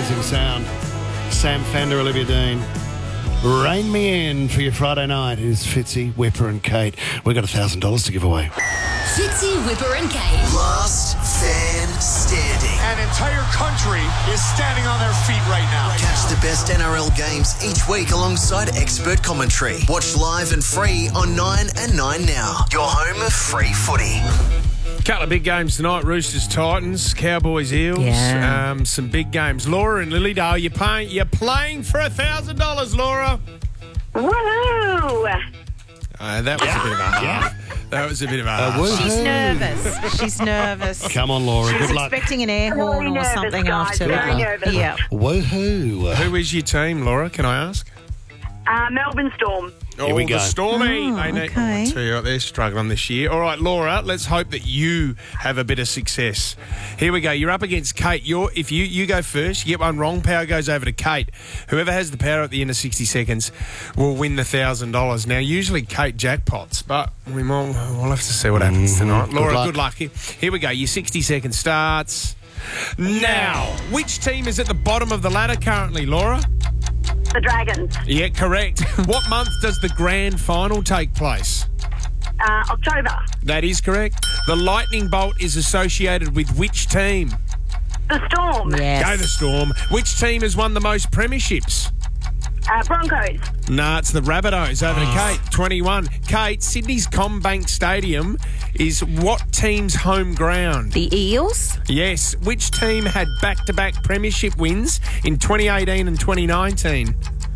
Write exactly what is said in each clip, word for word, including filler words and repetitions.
amazing sound. Sam Fender, Olivia Dean. Rein me in for your Friday night is Fitzy, Whipper and Kate. We've got one thousand dollars to give away. Fitzy, Whipper and Kate. Last fan standing. An entire country is standing on their feet right now. Catch the best N R L games each week alongside expert commentary. Watch live and free on nine and nine now. Your home of free footy. Couple of big games tonight. Roosters, Titans, Cowboys, Eels. Yeah. Um, some big games. Laura and Lilydale, you're paying. You're playing for a thousand dollars, Laura. Woohoo! Uh, that was a bit of a half. That was a bit of a Uh, half. woohoo. She's nervous. She's nervous. Come on, Laura. She's Good luck. expecting an air horn Very or nervous, something guys, after very that. nervous. Yeah. Woohoo. Who is your team, Laura? Can I ask? Uh, Melbourne Storm. Here we oh, go. the Stormy. Oh, they need, okay. I tell you what, they're struggling this year. All right, Laura, let's hope that you have a bit of success. Here we go. You're up against Kate. You're, if you, you go first, you get one wrong, power goes over to Kate. Whoever has the power at the end of sixty seconds will win the one thousand dollars. Now, usually Kate jackpots, but we might, we'll have to see what happens tonight. Laura, luck. good luck. Here, here we go. Your sixty seconds starts now. Which team is at the bottom of the ladder currently, Laura? The Dragons. Yeah, correct. What month does the grand final take place? Uh, October. That is correct. The lightning bolt is associated with which team? The Storm. Yes. Go the Storm. Which team has won the most premierships? Uh, Broncos. Nah, it's the Rabbitohs. Over to Kate, twenty-one. Kate, Sydney's CommBank Stadium is what team's home ground? The Eels. Yes. Which team had back-to-back premiership wins in twenty eighteen and twenty nineteen?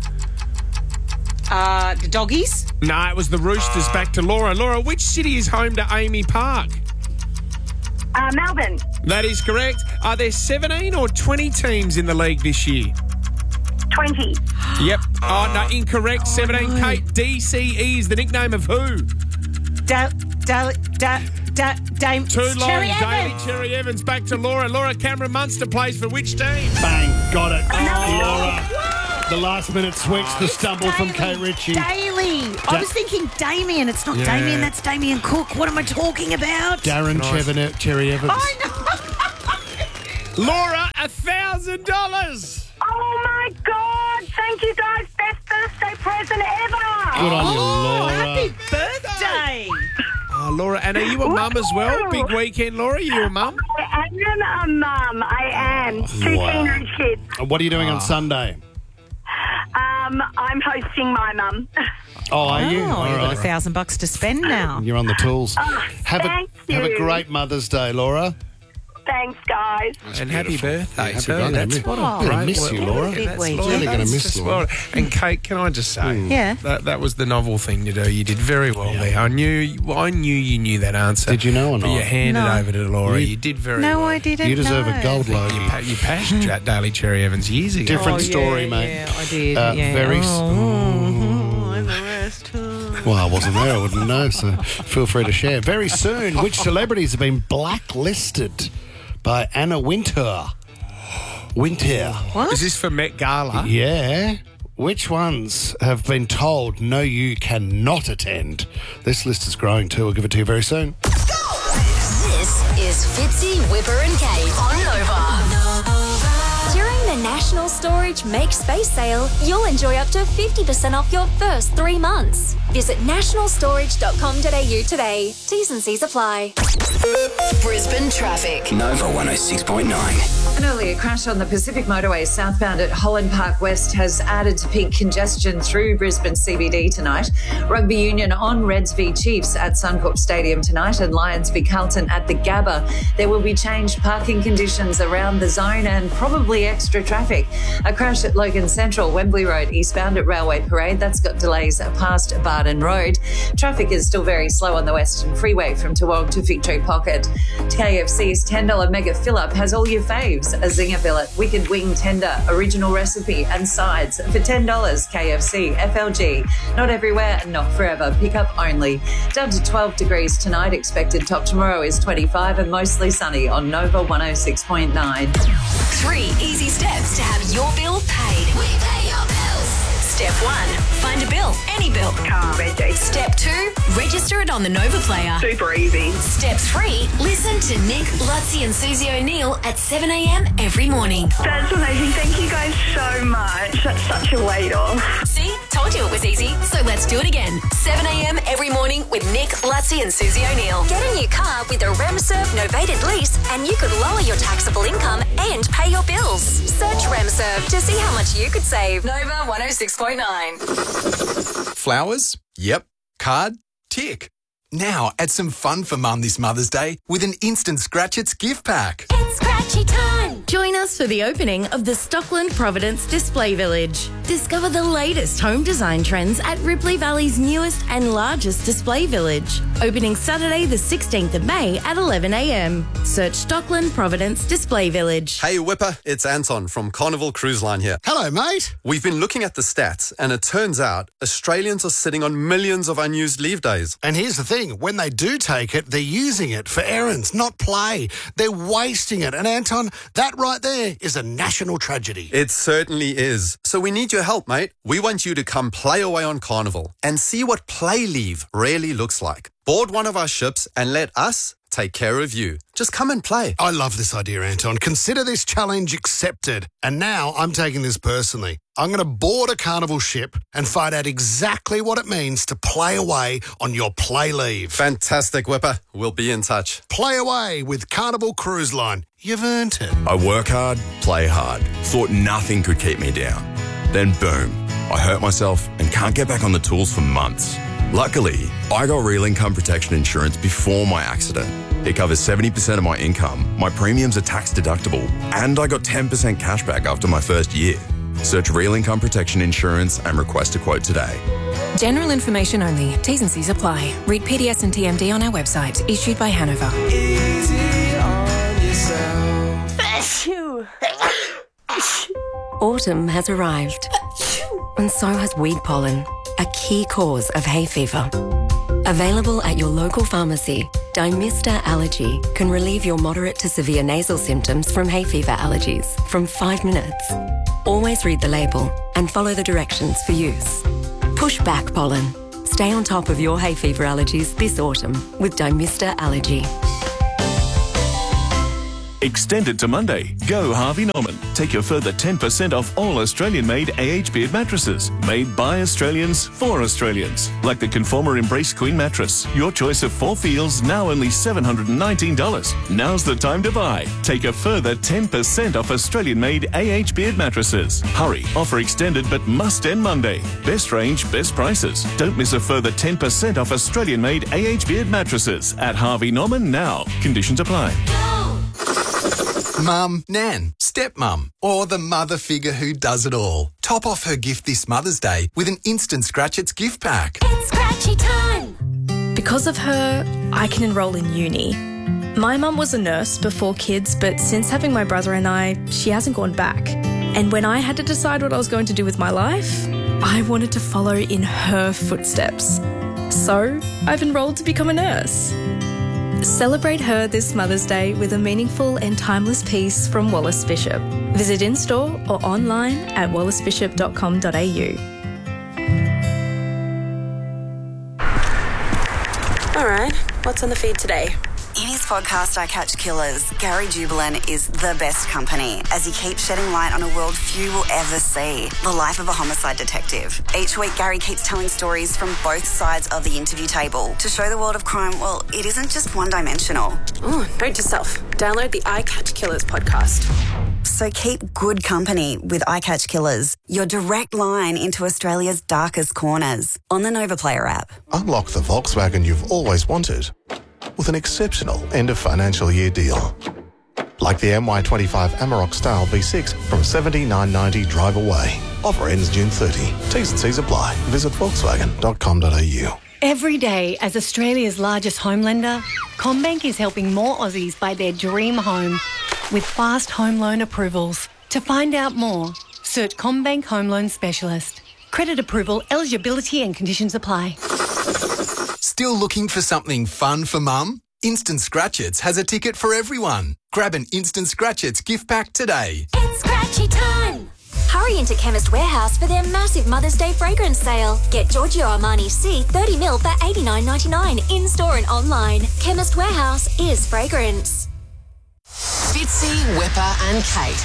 Uh, the Doggies. Nah, it was the Roosters. Back to Laura. Laura, which city is home to Amy Park? Uh, Melbourne. That is correct. Are there seventeen or twenty teams in the league this year? twenty. Yep. Oh, no, incorrect. seventeen. no. Kate, D C E is the nickname of who? Da, da, da, da, Dame. Too long. Cherry Daly Evans. Cherry Evans. Back to Laura. Laura Cameron Munster plays for which team? Bang. Got it. no. Laura. The last minute switch, the stumble from Kate Ritchie. Daly. I was thinking Damien. It's not Yeah. Damien. That's Damien Cook. What am I talking about? Darren Nice. Chevene- Cherry Evans. I know. Laura, a thousand dollars. Oh, my God. Thank you, guys. Best birthday present ever. Good on you, Oh, Laura. happy birthday. Oh, Laura, and are you a mum as well? Big weekend, Laura. Are you a mum? I am a mum. I am. Two Wow. teenage kids. What are you doing on Sunday? Um, I'm hosting my mum. Oh, are you? Oh, All you've got a right. thousand bucks to spend now. You're on the tools. have a thank have a you. great Mother's Day, Laura. Thanks, guys. And happy birthday. Happy too. birthday. That's Miss- what Oh, a I'm gonna great miss you, work. Laura. Big That's weekend. Laura, Really gonna that's miss just Laura. what- And Kate, can I just say, Yeah. that that was the novel thing to do. You did very well there. I knew, I knew you knew that answer. Did you know or But you not? handed No. over to Laura. You- You, did very No, well. I didn't. You deserve know. a gold load. You, pa- you passed Jack Daly Cherry Evans years ago. Different Oh, story, yeah, mate. Yeah, I did. Uh, yeah. very s- Oh, and the rest. oh. Well, I wasn't there. I wouldn't know, so feel free to share. Very soon, which celebrities have been blacklisted by Anna Wintour? Wintour. What? Is this for Met Gala? Yeah. Which ones have been told, no, you cannot attend? This list is growing too. I'll give it to you very soon. This is Fitzy, Whipper and Kate on Nova. During the National Storage Make Space Sale, you'll enjoy up to fifty percent off your first three months. Visit national storage dot com dot a u today. T's and C's apply. Brisbane traffic. Nova one oh six point nine. An earlier crash on the Pacific Motorway southbound at Holland Park West has added to peak congestion through Brisbane C B D tonight. Rugby Union on Reds v Chiefs at Suncorp Stadium tonight and Lions v Carlton at the Gabba. There will be changed parking conditions around the zone and probably extra traffic. A crash at Logan Central, Wembley Road eastbound at Railway Parade. That's got delays past Barden Road. Traffic is still very slow on the Western Freeway from Toowong to Victory Pocket. K F C's ten dollars mega fill-up has all your faves. A zinger fillet, wicked wing tender, original recipe and sides for ten dollars. K F C, F L G. Not everywhere and not forever. Pick up only. Down to twelve degrees tonight. Expected top tomorrow is twenty-five and mostly sunny on Nova one oh six point nine. Three easy steps to have your bill paid. We pay your bills. Step one, find a bill, any bill. Car, veggie. Step two, register it on the Nova Player. Super easy. Step three, listen to Nick, Lutzi and Susie O'Neill at seven a.m. every morning. That's amazing. Thank you guys so much. That's such a weight off. See? Told you it was easy. So let's do it again. seven a.m. every morning with Nick, Lutzi and Susie O'Neill. Get a new car with a RemServe novated lease and you could lower your taxable income and pay your bills. Search RemServe to see how much you could save. Nova one oh six point nine. Flowers? Yep. Card? Tick. Now add some fun for Mum this Mother's Day with an Instant Scratch-Its gift pack. It's scratchy time. Join us for the opening of the Stockland Providence Display Village. Discover the latest home design trends at Ripley Valley's newest and largest display village. Opening Saturday the sixteenth of May at eleven a.m. Search Stockland Providence Display Village. Hey Whipper, it's Anton from Carnival Cruise Line here. Hello, mate. We've been looking at the stats and it turns out Australians are sitting on millions of unused leave days. And here's the thing, when they do take it, they're using it for errands, not play. They're wasting it. And Anton, that right there is a national tragedy. It certainly is. So we need your help, mate. We want you to come play away on Carnival and see what play leave really looks like. Board one of our ships and let us take care of you. Just come and play. I love this idea, Anton. Consider this challenge accepted. And now I'm taking this personally. I'm going to board a Carnival ship and find out exactly what it means to play away on your play leave. Fantastic, Whipper. We'll be in touch. Play away with Carnival Cruise Line. You've earned it. I work hard, play hard. Thought nothing could keep me down. Then boom, I hurt myself and can't get back on the tools for months. Luckily, I got real income protection insurance before my accident. It covers seventy percent of my income, my premiums are tax deductible, and I got ten percent cash back after my first year. Search Real Income Protection Insurance and request a quote today. General information only. T's and C's apply. Read P D S and T M D on our website. Issued by Hanover. Easy on yourself. Autumn has arrived, and so has weed pollen, a key cause of hay fever. Available at your local pharmacy, Dymista Allergy can relieve your moderate to severe nasal symptoms from hay fever allergies from five minutes. Always read the label and follow the directions for use. Push back pollen. Stay on top of your hay fever allergies this autumn with Dymista Allergy. Extend it to Monday. Go Harvey Norman. Take a further ten percent off all Australian-made A H Beard mattresses. Made by Australians for Australians. Like the Conformer Embrace Queen mattress. Your choice of four feels, now only seven hundred nineteen dollars. Now's the time to buy. Take a further ten percent off Australian-made A H Beard mattresses. Hurry. Offer extended but must end Monday. Best range, best prices. Don't miss a further ten percent off Australian-made A H Beard mattresses at Harvey Norman now. Conditions apply. Mum, Nan, stepmum, or the mother figure who does it all. Top off her gift this Mother's Day with an Instant Scratch-Its gift pack. It's scratchy time. Because of her, I can enroll in uni. My mum was a nurse before kids, but since having my brother and I, she hasn't gone back. And when I had to decide what I was going to do with my life, I wanted to follow in her footsteps. So I've enrolled to become a nurse. Celebrate her this Mother's Day with a meaningful and timeless piece from Wallace Bishop. Visit in-store or online at wallace bishop dot com dot a u. All right, what's on the feed today? In his podcast, I Catch Killers, Gary Jubelin is the best company as he keeps shedding light on a world few will ever see, the life of a homicide detective. Each week, Gary keeps telling stories from both sides of the interview table to show the world of crime, well, it isn't just one-dimensional. Oh, note to self, download the I Catch Killers podcast. So keep good company with I Catch Killers, your direct line into Australia's darkest corners on the Nova Player app. Unlock the Volkswagen you've always wanted with an exceptional end of financial year deal. Like the M Y twenty-five Amarok Style V six from seventy-nine ninety drive away. Offer ends June thirtieth. T's and C's apply. Visit volkswagen dot com dot a u. Every day, as Australia's largest home lender, CommBank is helping more Aussies buy their dream home with fast home loan approvals. To find out more, search CommBank Home Loan Specialist. Credit approval, eligibility and conditions apply. Still looking for something fun for Mum? Instant Scratch-Its has a ticket for everyone. Grab an Instant Scratch-Its gift pack today. It's scratchy time. Hurry into Chemist Warehouse for their massive Mother's Day fragrance sale. Get Giorgio Armani C thirty mil for eighty-nine ninety-nine in-store and online. Chemist Warehouse is fragrance. Fitzy, Whipper and Kate.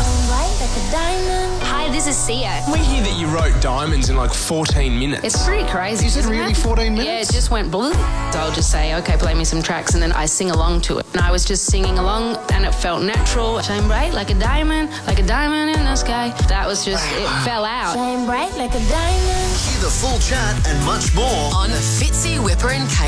Hi, this is Sia. We hear that you wrote Diamonds in like fourteen minutes. It's pretty crazy. You said really fourteen minutes? Yeah, it just went blue. So I'll just say, okay, play me some tracks, and then I sing along to it. And I was just singing along, and it felt natural. Shine bright like a diamond, like a diamond in the sky. That was just, it fell out. Shine bright like a diamond. Hear the full chat and much more On Fitzy, Whipper and Kate.